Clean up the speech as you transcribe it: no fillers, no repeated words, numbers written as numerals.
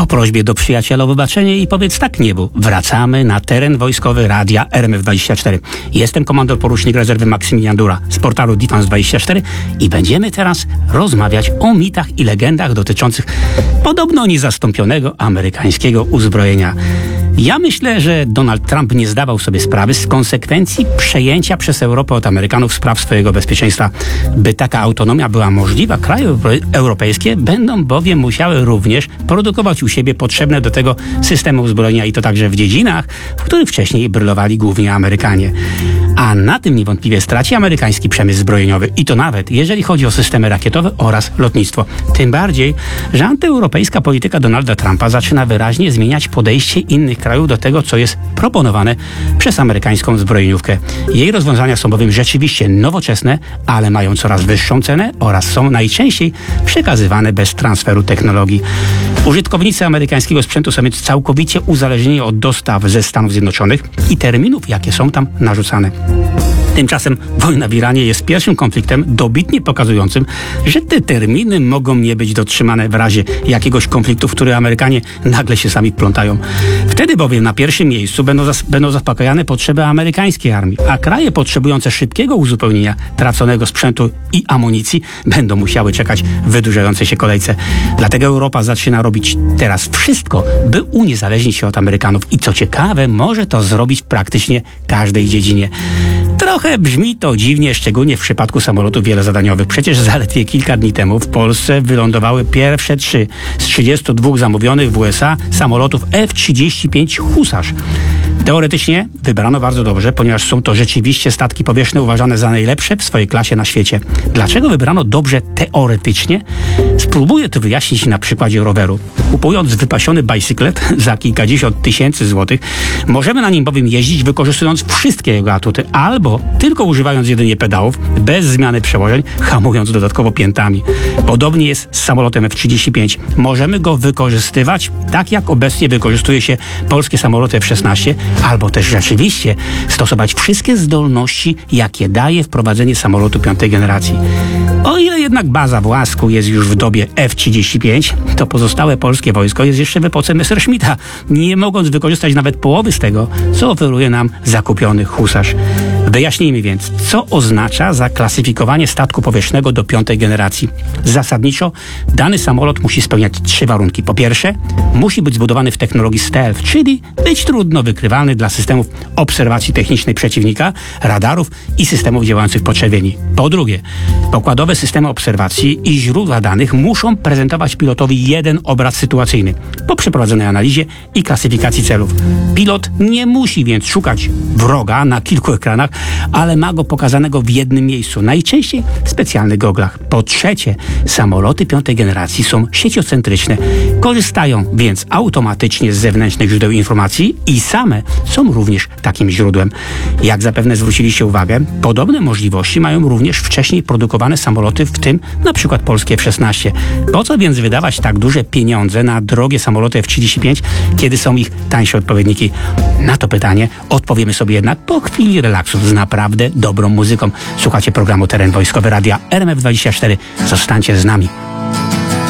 Po prośbie do przyjaciela o wybaczenie i powiedz tak niebu. Wracamy na teren wojskowy radia RMF24. Jestem komandor porucznik rezerwy Maksymilian Dura z portalu Defense24 i będziemy teraz rozmawiać o mitach i legendach dotyczących podobno niezastąpionego amerykańskiego uzbrojenia. Ja myślę, że Donald Trump nie zdawał sobie sprawy z konsekwencji przejęcia przez Europę od Amerykanów spraw swojego bezpieczeństwa. By taka autonomia była możliwa, kraje europejskie będą bowiem musiały również produkować u siebie potrzebne do tego systemy uzbrojenia i to także w dziedzinach, w których wcześniej brylowali głównie Amerykanie. A na tym niewątpliwie straci amerykański przemysł zbrojeniowy i to nawet jeżeli chodzi o systemy rakietowe oraz lotnictwo. Tym bardziej, że antyeuropejska polityka Donalda Trumpa zaczyna wyraźnie zmieniać podejście innych krajów do tego, co jest proponowane przez amerykańską zbrojeniówkę. Jej rozwiązania są bowiem rzeczywiście nowoczesne, ale mają coraz wyższą cenę oraz są najczęściej przekazywane bez transferu technologii. Użytkownicy amerykańskiego sprzętu są więc całkowicie uzależnieni od dostaw ze Stanów Zjednoczonych i terminów, jakie są tam narzucane. Tymczasem wojna w Iranie jest pierwszym konfliktem dobitnie pokazującym, że te terminy mogą nie być dotrzymane w razie jakiegoś konfliktu, w który Amerykanie nagle się sami wplątają. Wtedy bowiem na pierwszym miejscu będą zaspokajane potrzeby amerykańskiej armii, a kraje potrzebujące szybkiego uzupełnienia traconego sprzętu i amunicji będą musiały czekać w wydłużającej się kolejce. Dlatego Europa zaczyna robić teraz wszystko, by uniezależnić się od Amerykanów i co ciekawe, może to zrobić w praktycznie każdej dziedzinie. Trochę brzmi to dziwnie, szczególnie w przypadku samolotów wielozadaniowych. Przecież zaledwie kilka dni temu w Polsce wylądowały pierwsze 3 z 32 zamówionych w USA samolotów F-35 Husarz. Teoretycznie wybrano bardzo dobrze, ponieważ są to rzeczywiście statki powietrzne uważane za najlepsze w swojej klasie na świecie. Dlaczego wybrano dobrze teoretycznie? Spróbuję to wyjaśnić na przykładzie roweru. Kupując wypasiony bicyklet za kilkadziesiąt tysięcy złotych, możemy na nim bowiem jeździć wykorzystując wszystkie jego atuty, albo tylko używając jedynie pedałów, bez zmiany przełożeń, hamując dodatkowo piętami. Podobnie jest z samolotem F-35. Możemy go wykorzystywać tak, jak obecnie wykorzystuje się polskie samoloty F-16, albo też rzeczywiście stosować wszystkie zdolności, jakie daje wprowadzenie samolotu piątej generacji. O ile jednak baza w Łasku jest już w dobie F-35, to pozostałe polskie wojsko jest jeszcze w epoce Messerschmitta, nie mogąc wykorzystać nawet połowy z tego, co oferuje nam zakupiony Husarz. Wyjaśnijmy więc, co oznacza zaklasyfikowanie statku powietrznego do piątej generacji. Zasadniczo dany samolot musi spełniać 3 warunki. Po pierwsze, musi być zbudowany w technologii stealth, czyli być trudno wykrywalny dla systemów obserwacji technicznej przeciwnika, radarów i systemów działających w podczerwieni. Po drugie, pokładowe systemy obserwacji i źródła danych muszą prezentować pilotowi jeden obraz sytuacyjny po przeprowadzonej analizie i klasyfikacji celów. Pilot nie musi więc szukać wroga na kilku ekranach, ale ma go pokazanego w jednym miejscu, najczęściej w specjalnych goglach. Po trzecie, samoloty piątej generacji są sieciocentryczne, korzystają więc automatycznie z zewnętrznych źródeł informacji i same są również takim źródłem. Jak zapewne zwróciliście uwagę, podobne możliwości mają również wcześniej produkowane samoloty, w tym na przykład polskie F-16. Po co więc wydawać tak duże pieniądze na drogie samoloty F-35, kiedy są ich tańsze odpowiedniki? Na to pytanie odpowiemy sobie jednak po chwili relaksu z naprawdę dobrą muzyką. Słuchacie programu Teren Wojskowy Radia RMF24. Zostańcie z nami.